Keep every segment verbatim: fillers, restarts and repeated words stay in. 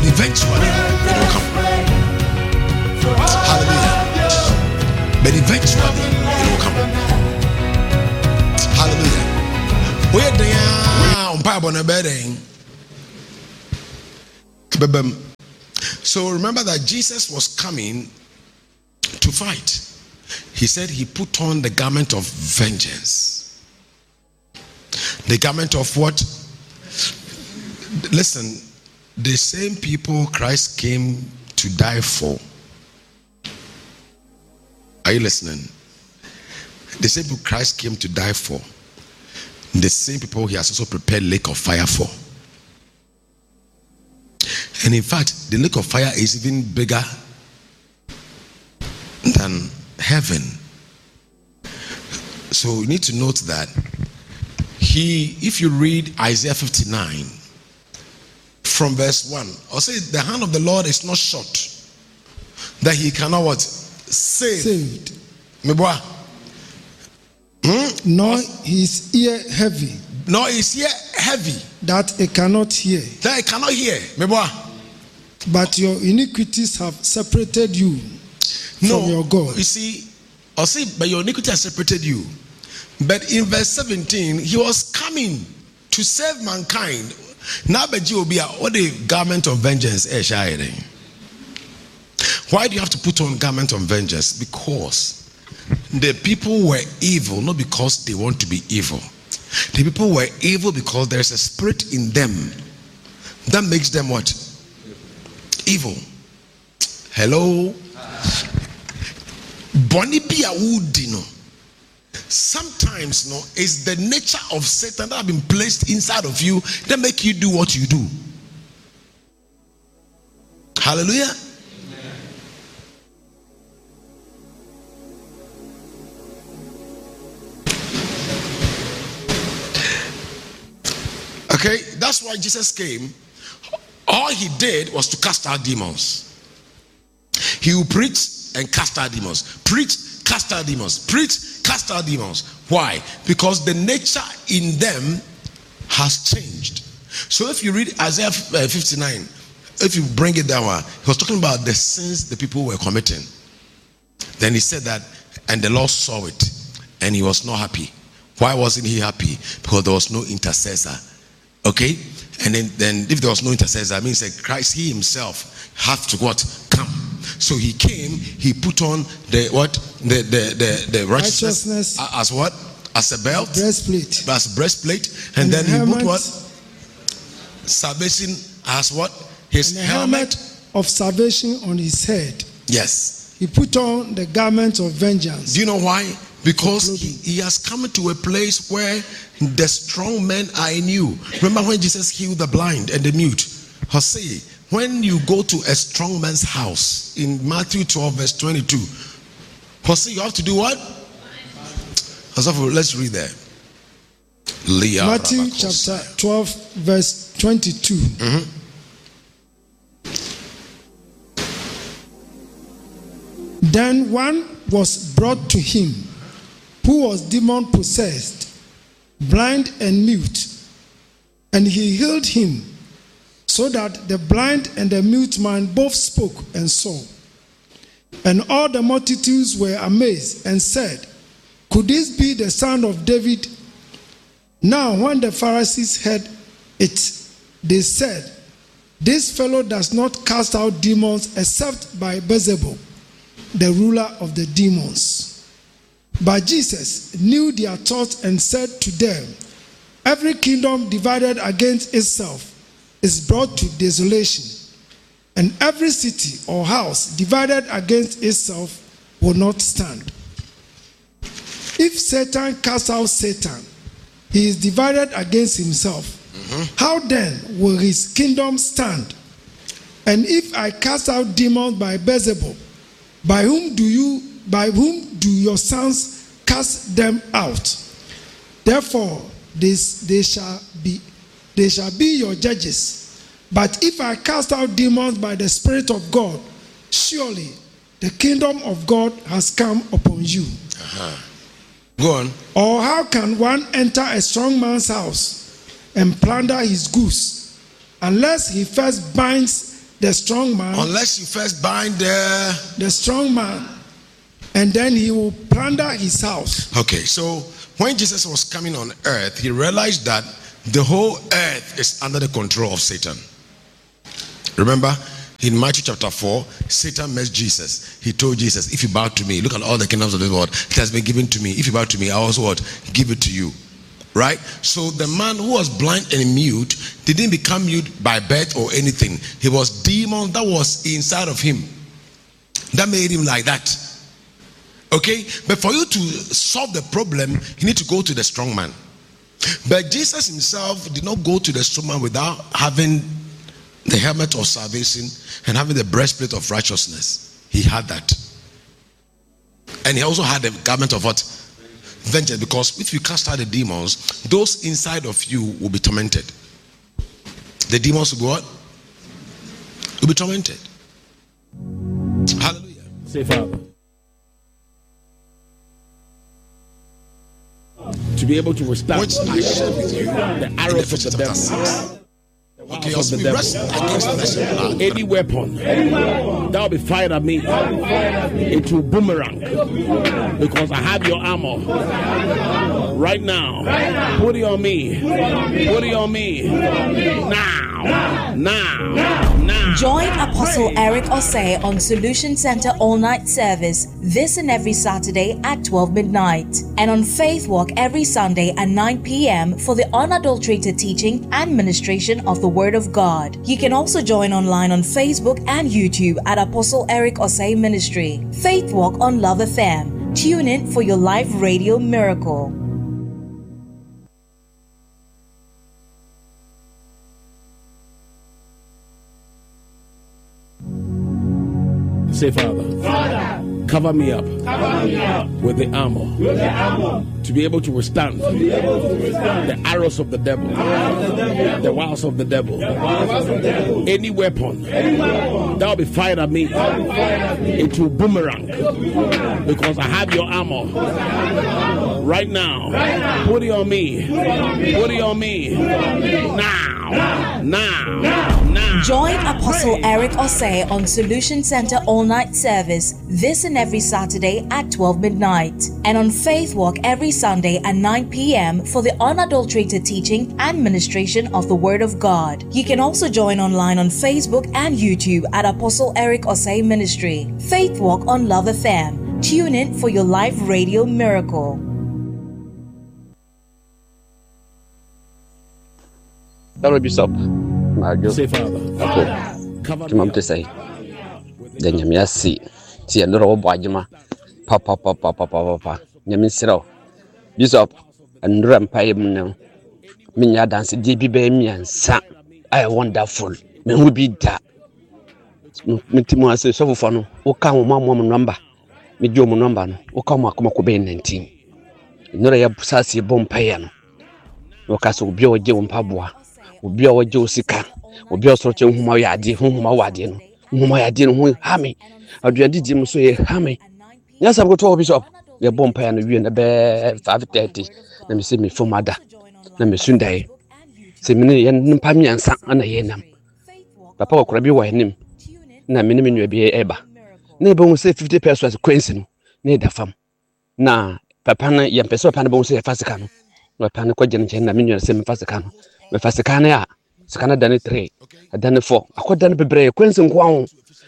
but eventually it will come. Hallelujah. But eventually it will come. Hallelujah. Where they are on Bible and bedding. So remember that Jesus was coming to fight. He said he put on the garment of vengeance. The garment of what? Listen, the same people Christ came to die for. Are you listening? The same people Christ came to die for. The same people he has also prepared lake of fire for. And in fact, the lake of fire is even bigger than heaven. So you need to note that he, if you read Isaiah fifty-nine from verse one, I'll say the hand of the Lord is not short that he cannot what? Save. Saved. Hmm? Nor his ear heavy. Nor his ear heavy. That it cannot hear. That it cannot hear. But your iniquities have separated you no, from your God. You see, I'll say, but your iniquity has separated you. But in verse seventeen, he was coming to save mankind. Now, but you will be what the garment of vengeance. Why do you have to put on garment of vengeance? Because the people were evil, not because they want to be evil. The people were evil because there's a spirit in them that makes them what? Evil. Hello? Bonipia Udino. Sometimes no, it's the nature of Satan that have been placed inside of you that make you do what you do. Hallelujah. Okay, that's why Jesus came. All he did was to cast out demons. He will preach and cast out demons. Preach, cast out demons. Preach, cast out demons. Why? Because the nature in them has changed. So if you read Isaiah fifty-nine, if you bring it down, he was talking about the sins the people were committing. Then he said that, and the Lord saw it, and he was not happy. Why wasn't he happy? Because there was no intercessor. Okay? And then, then if there was no intercessor, that means that Christ, he himself, had to what? Come. So he came, he put on the what? The the the, the righteousness, righteousness as what? As a belt. Breastplate. As breastplate. And, and then he put what? Salvation as what? His and helmet. helmet of salvation on his head. Yes. He put on the garment of vengeance. Do you know why? Because he, he has come to a place where the strong men are in you. Remember when Jesus healed the blind and the mute? Hosea, when you go to a strong man's house in Matthew twelve verse twenty-two, Hosea, you have to do what? Let's read there. Matthew chapter twelve verse twenty-two. Mm-hmm. Then one was brought to him who was demon possessed, blind and mute, and he healed him, so that the blind and the mute man both spoke and saw. And all the multitudes were amazed and said, "Could this be the son of David?" Now when the Pharisees heard it, they said, "This fellow does not cast out demons except by Beelzebub, the ruler of the demons." But Jesus knew their thoughts and said to them, "Every kingdom divided against itself is brought to desolation, and every city or house divided against itself will not stand. If Satan casts out Satan, he is divided against himself. Mm-hmm. How then will his kingdom stand? And if I cast out demons by Beelzebub, by whom do you by whom do your sons cast them out? Therefore this they shall be they shall be your judges. But if I cast out demons by the Spirit of God, surely the kingdom of God has come upon you." Uh-huh. Go on. Or how can one enter a strong man's house and plunder his goods, unless he first binds the strong man, unless you first bind the the strong man, and then he will plunder his house. Okay, so when Jesus was coming on earth, he realized that the whole earth is under the control of Satan. Remember, in Matthew chapter four, Satan met Jesus. He told Jesus, if you bow to me, look at all the kingdoms of this world, it has been given to me. If you bow to me, I also what? Give it to you. Right? So the man who was blind and mute didn't become mute by birth or anything. He was demon that was inside of him that made him like that. Okay? But for you to solve the problem, you need to go to the strong man. But Jesus himself did not go to the strong man without having the helmet of salvation and having the breastplate of righteousness. He had that. And he also had the garment of what? Vengeance. Because if you cast out the demons, those inside of you will be tormented. The demons will be what? Will be tormented. Hallelujah. Say, Father, to be able to withstand which I shared with you the arrows of the devil. Okay, also we wrestle against flesh and blood. Any weapon that will be fired at me, it will boomerang, because I have your armor right now. Put it on me. Put it on me now. Now. Now. Join Apostle Eric Osei on Solution Center All Night Service this and every Saturday at twelve midnight, and on Faith Walk every Sunday at nine p.m. for the unadulterated teaching and ministration of the Word of God. You can also join online on Facebook and YouTube at Apostle Eric Osei Ministry. Faith Walk on Love F M. Tune in for your live radio miracle. Say, Father, Father, cover me up, cover me up with the armor, with the armor to be able to withstand, to be able to withstand the arrows of the devil, the arrows of the devil, the wiles of the devil, the wiles of the devil. Any weapon, Any weapon that will be fired at me, that will be fired at me, it will boomerang, it will boomerang, because I have your armor right now. Right now. Put it on me. Put it on me. Put it on me now. Now. Now. Join Apostle Eric Osei on Solution Center All Night Service this and every Saturday at twelve midnight, and on Faith Walk every Sunday at nine p.m. for the unadulterated teaching and ministration of the Word of God. You can also join online on Facebook and YouTube at Apostle Eric Osei Ministry. Faith Walk on Love F M. Tune in for your live radio miracle. Hello, Bishop. Say, Father, cover Come me up up to say, then you may see. See another Bajima. Papa, papa, papa, papa. Yamin Bishop and Rampire now. Minya dance, D B B and Sa. I wonderful. Me will be that. Mitimo says so for no. O come one number. Me do my number. O come a come nineteen. No, I have Sassi Bompayano. O castle be a Joe Pabua. Obi a waje osika obi a soro che nhoma ya ade nhoma wade no nhoma ya ade no ho ha me aduade di mu so ye ha me nyasa go to Bishop ye bompa ya no wie na be five thirty na me se me fomada na me sundai se me ne ye npa miansa na ye nam papa ko kora bi wa enim na me ne me nwa bi eba na e bo se fifty pesos kwensi no na e da fam na papa na ye peso papa na bo se fasika no na papa na ko gene chen na me nwa se me fasika no me fasika ya sikana dane three dane four akoda bebre kwensi nkwa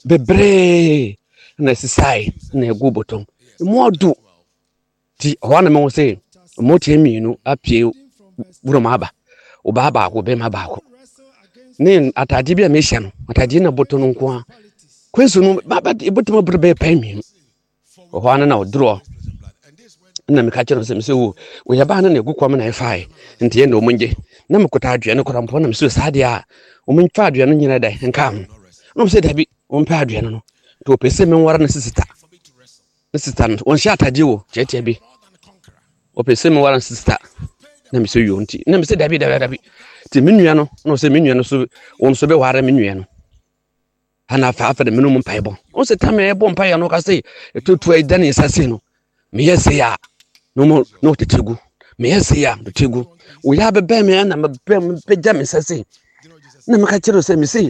bebre na sisai na egu botom modu ti wana me wo se moti eminu apie buro maba oba ba ko be maba ko ne atade bia me hia no atade na boto no nkwa kwensi no baba botom buro be pa eminu wana na odro na me ka kire se me se wo wo ya ba na egu kwam na efai ntie na omunje na mekota aduane kora mpo na meso saade a o mentwa aduane nyina dai nka am no me se dabi o mpa aduane no to pese me nwara na sisita na sisita no on sha atade wo cheche bi o pese me nwara na sisita na me se yo nti na me se dabi dabi dabi ti menua no no se menua no so on so be ware menua no hana fa fa de menum mpa ebo on se tame ebo mpa ya no ka se etutu ai dane sase no me yese ya no mo no tetegu me yese ya tetegu we have a be me na me be me pejam sase na me ka kire se me se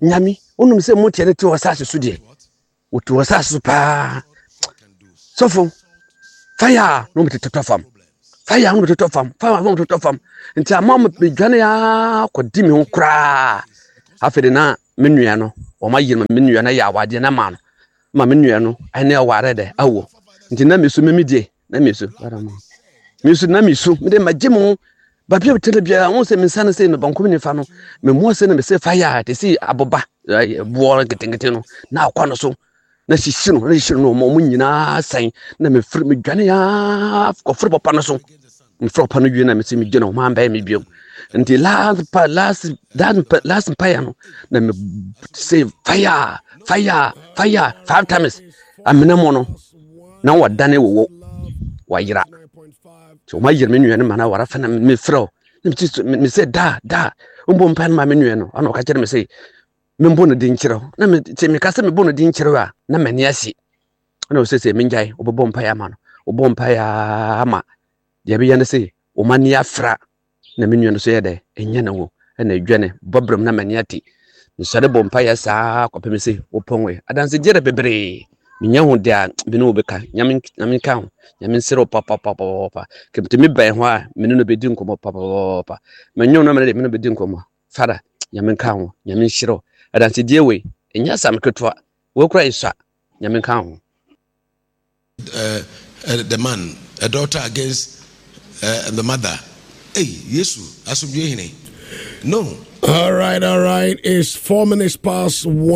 nyami onum se motie ne te wasase so de wotu wasase so pa sofo fire no mete totofam fire no mete totofam fire no mete totofam nti amam bedwane ya kodi me ho kra afede na menua no o ma yirma menua na ya wade na ma no ma menua no ene aware de awo nti na mesu memidie na mesu barama mesu na mesu me de magemu ba bia telebia won se mensane se no bankom ni fa no me mo se na me se fire te si aboba boora getengete no na akwa no so na sisi no na sisi no mo nyina san na me firi me dwane ya ko firi papa no so me firi papa no wi na me se me gye no ma mba me biom nti last pa last that last fire no na me say fire fire fire five times amena mo no na wadane wo wayira so ma yir me nua no mana wara fa na me firi me say da da umbo mpa na me nua no ana ka kire me say me mbo no din kire na me se me ka se me bo no din kire a na me ne asi na o se se me njai obbo mpa ya ma no obbo mpa ya ma dia be ya ne se o ma ne afra na me nua no so ye de enya na wo na adwane bobram na me ne ati me sore bo mpa ya sa ko pe me se o ponwe adanse jere bebre minya ho dia be no obeka nyame nyame ka ho nyame sero papa papa papa kemte me ban ho a me no be din komo papa papa menyo no me de me no be din komo fada nyame ka ho nyame shiro adanse die we enya sam ketwa we kura isa nyame ka ho uh, uh, the man a daughter against uh, the mother hey yesu asubye hine no all right all right it's four minutes past one.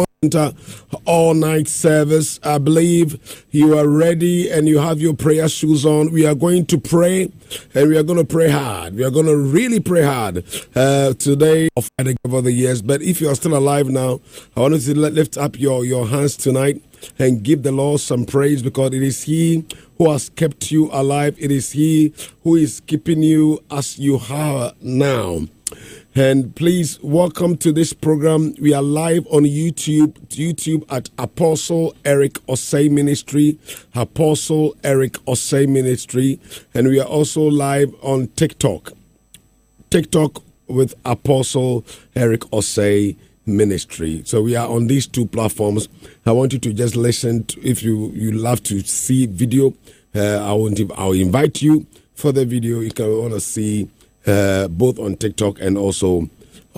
All night service. I believe you are ready and you have your prayer shoes on. We are going to pray and we are going to pray hard. We are going to really pray hard uh, today over the years. But if you are still alive now, I want you to lift up your, your hands tonight and give the Lord some praise because it is He who has kept you alive. It is He who is keeping you as you are now. And please welcome to this program. We are live on YouTube, YouTube at Apostle Eric Osei Ministry, Apostle Eric Osei Ministry, and we are also live on TikTok, TikTok with Apostle Eric Osei Ministry. So we are on these two platforms. I want you to just listen to, if you you love to see video. Uh, I want to, I'll invite you for the video. You can want to see. Uh, both on TikTok and also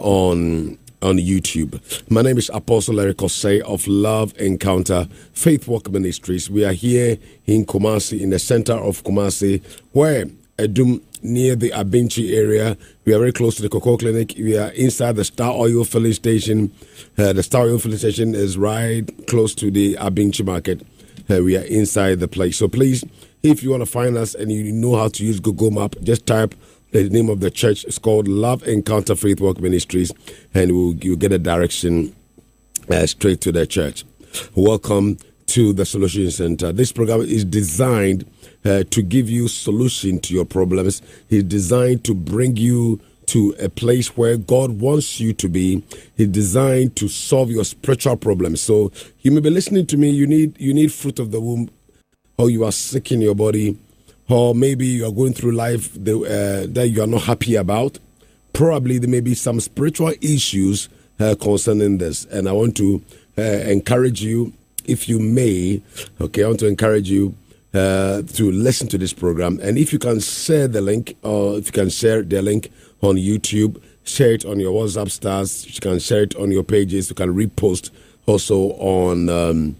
on on YouTube. My name is Apostle Eric Osei of Love Encounter Faith Walk Ministries. We are here in Kumasi, in the center of Kumasi, where Edum, near the Abinchi area. We are very close to the Cocoa Clinic. We are inside the Star Oil filling station. Uh, the Star Oil filling station is right close to the Abinchi market. Uh, we are inside the place. So please, if you want to find us and you know how to use Google Map, just type the name of the church. Is called Love Encounter Faith Walk Ministries, and we'll, you'll get a direction uh, straight to the church. Welcome to the Solution Center. This program is designed uh, to give you solution to your problems. It's designed to bring you to a place where God wants you to be. It's designed to solve your spiritual problems. So you may be listening to me. You need you need fruit of the womb, or you are sick in your body, or maybe you are going through life that, uh, that you are not happy about. Probably there may be some spiritual issues uh, concerning this. And I want to uh, encourage you, if you may, okay, I want to encourage you uh, to listen to this program. And if you can share the link, or if you can share the link on YouTube, share it on your WhatsApp stars, you can share it on your pages, you can repost also on, um,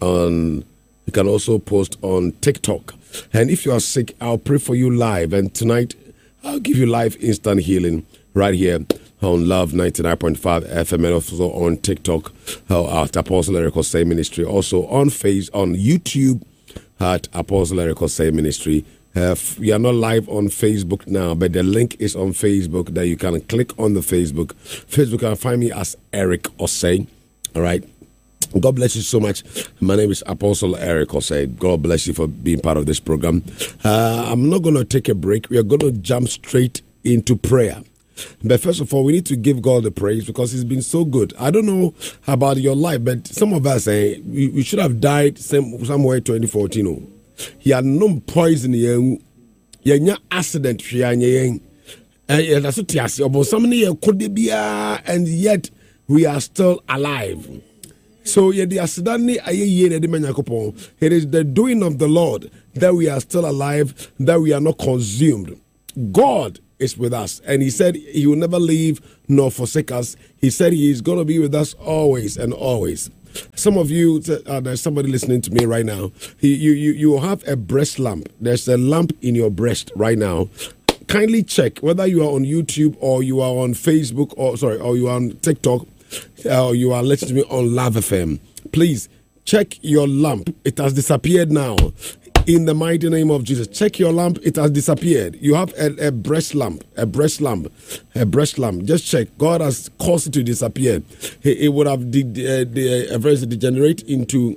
on you can also post on TikTok. And if you are sick, I'll pray for you live. And tonight, I'll give you live instant healing right here on Love ninety-nine point five F M and also on TikTok uh, at Apostle Eric Osei Ministry. Also on face on YouTube at Apostle Eric Osei Ministry. Uh, we are not live on Facebook now, but the link is on Facebook that you can click on the Facebook. Facebook can find me as Eric Osei. All right. God bless you so much. My name is Apostle Eric Osei. God bless you for being part of this program. Uh, I'm not going to take a break. We are going to jump straight into prayer. But first of all, we need to give God the praise because He's been so good. I don't know about your life, but some of us say eh, we, we should have died some, somewhere in twenty fourteen. Oh. He had no poison. He had no accident. He had no accident. And yet we are still alive. So it is the doing of the Lord that we are still alive, that we are not consumed. God is with us, and he said he will never leave nor forsake us. He said he is going to be with us always and always. Some of you, uh, there's somebody listening to me right now. You, you, you have a breast lump. There's a lump in your breast right now. Kindly check whether you are on YouTube or you are on Facebook or sorry, or you are on TikTok, or you are listening to me on Love F M. Please check your lump. It has disappeared now. In the mighty name of Jesus, check your lump. It has disappeared. You have a, a breast lump, a breast lump, a breast lump. Just check. God has caused it to disappear. It, it would have de- de- de- uh, degenerate into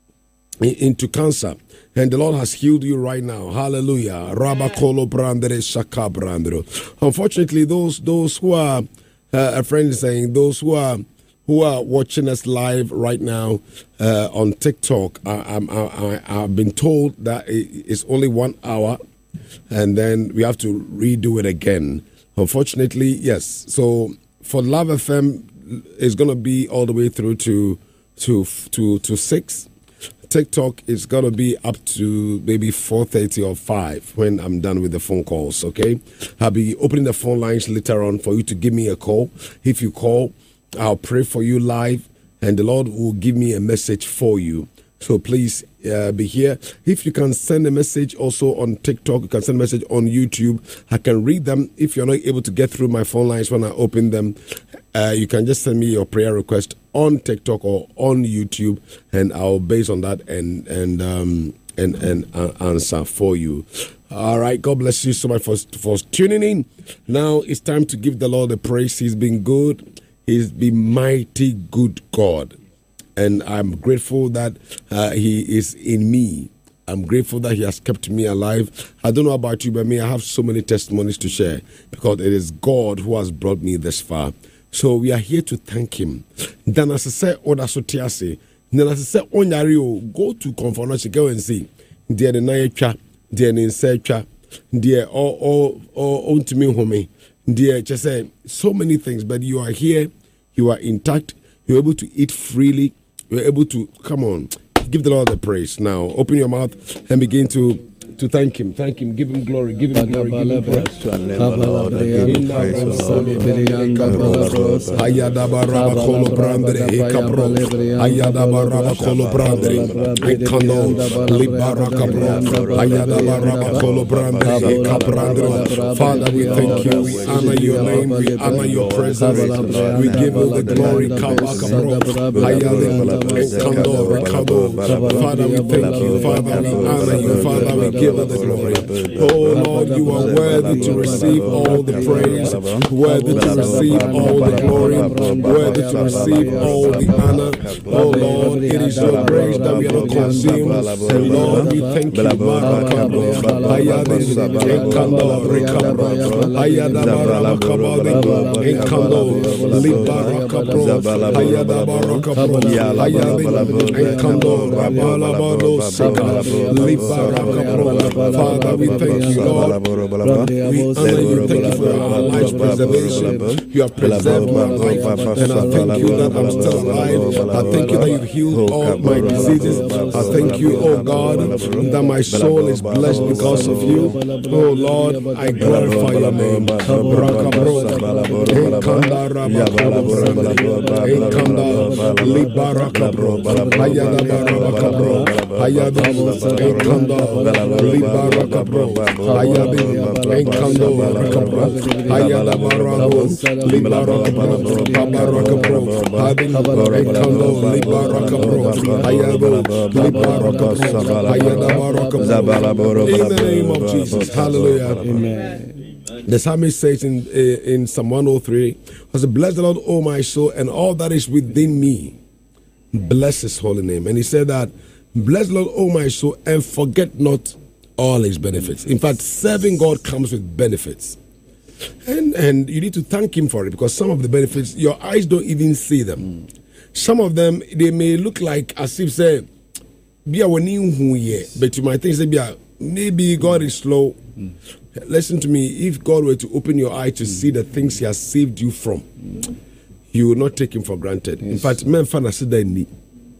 into cancer, and the Lord has healed you right now. Hallelujah. Rabakolo brandere shaka brandero. Unfortunately, those those who are uh, a friend is saying those who are. who are watching us live right now uh, on TikTok, I, I, I, I've been told that it's only one hour and then we have to redo it again. Unfortunately, yes. So for Love F M, it's going to be all the way through to to to, to six. TikTok is going to be up to maybe four thirty or five when I'm done with the phone calls, okay? I'll be opening the phone lines later on for you to give me a call. If you call, I'll pray for you live, and the Lord will give me a message for you. So please uh, be here. If you can send a message also on TikTok, you can send a message on YouTube. I can read them. If you're not able to get through my phone lines when I open them, uh, you can just send me your prayer request on TikTok or on YouTube, and I'll base on that and and um, and and uh, answer for you. All right, God bless you so much for for tuning in. Now it's time to give the Lord the praise. He's been good. He's been mighty good God. And I'm grateful that uh, he is in me. I'm grateful that he has kept me alive. I don't know about you, but me, I have so many testimonies to share because it is God who has brought me this far. So we are here to thank him. Then as I say, Oda Sotiase, then as I say, Onyario, go to Conference, go and see. Dear the Nayacha, dear the Insecha, dear all, all, all, on to me, homie. Dear, just say so many things, but you are here, you are intact, you're able to eat freely, you're able to, come on, give the Lord the praise. Now, open your mouth and begin to to thank him, thank him, give him glory, give him glory, give him praise. Ayada baraba kolo brandre, ekabro, ayada baraba kolo brandre, ekano, libara kabro, ayada baraba kolo brandre, ekabrandro. Father, we thank you, we honor your name, we honor your presence, we give you the glory, kabakabro, ayada, ekano, rekabo. Father, we thank you, Father, we honor you, Father, we give the glory. Oh Lord, you are worthy to receive all the praise, worthy to receive all the glory, worthy to receive all the honor. Oh Lord, it is your grace that we are not consumed. And Lord, we thank you. Father, we thank you, Lord. We honor you. Thank you for our life's preservation. You have preserved my life, and I thank you that I'm still alive. I thank you that you've healed all my diseases. I thank you, oh God, that my soul is blessed because of you. Oh Lord, I glorify your name. Libarakabro, Ayadi, Enkando, Rakabro, Ayada Barago, Libarakabro, Pabarakabro, Hadin, Enkando, Libarakabro, Ayado, Libarakabro, Ayada Barakabro. In the name of Jesus, hallelujah. Amen. The psalmist says in, in Psalm one oh three, I say, bless the Lord, O my soul, and all that is within me. Bless his holy name. And he said that, bless the Lord, O my soul, and forget not all his benefits. In fact, serving God comes with benefits. And and you need to thank him for it, because some of the benefits, your eyes don't even see them. Mm. Some of them, they may look like as if, say, but you might think, say, maybe God is slow. Mm. Listen to me, if God were to open your eye to mm. see the things he has saved you from, mm. you will not take him for granted. Yes. In fact, men fan sit there ni.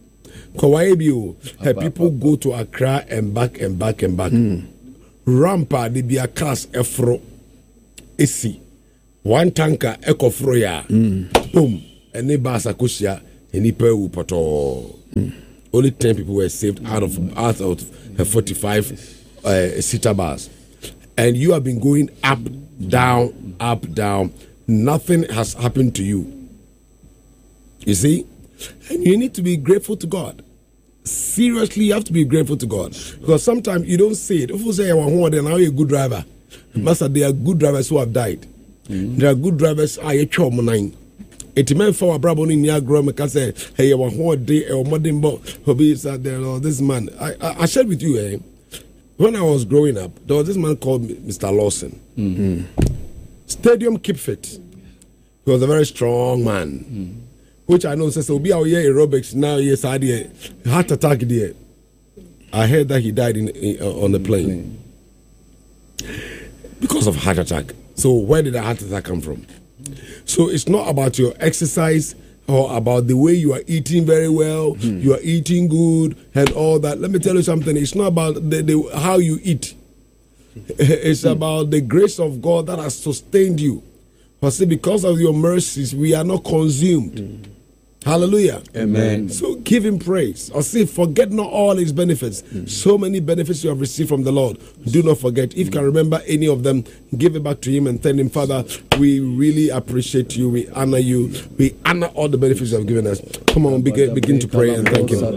People go to Accra and back and back and back. Mm. Rampa de be a class efro esi. One tanker eko froya. Mm. Boom. And they basa kushia and he pay poto. Only ten people were saved out of out of her forty-five uh, seater bars. And you have been going up, down, up, down. Nothing has happened to you. You see? And you need to be grateful to God. Seriously, you have to be grateful to God. Because sometimes you don't see it. If you say, now you're a good driver. Mm. Master, there are good drivers who have died. Mm. There are good drivers who are a chom nine. It meant for a brabo in Yagro, I say, hey, one whole day, or modern boat, hobby is out there, or this man. I, I, I shared with you, eh? When I was growing up, there was this man called Mister Lawson. Mm-hmm. Stadium keep fit. He was a very strong man. Mm. Which I know says, so be our year aerobics now, yes, I did. Heart attack there. I heard that he died in, in uh, on the plane. Because of heart attack. So where did the heart attack come from? So it's not about your exercise or about the way you are eating very well, mm. you are eating good and all that. Let me tell you something. It's not about the, the, how you eat. It's mm. about the grace of God that has sustained you. But see, because of your mercies, we are not consumed. Mm. Hallelujah. Amen. So give him praise. Or say, forget not all his benefits. Mm. So many benefits you have received from the Lord. Do not forget. If you can remember any of them, give it back to him and tell him, Father, we really appreciate you. We honor you. We honor all the benefits you have given us. Come on, begin, begin to pray and thank him.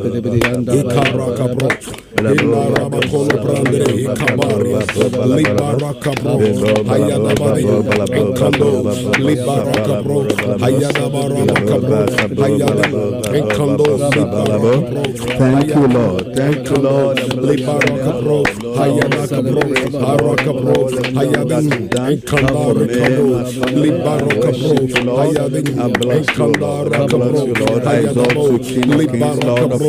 Thank you, Lord. Thank you, Lord. I bless you, Lord. I exalt you, King of Kings, Lord of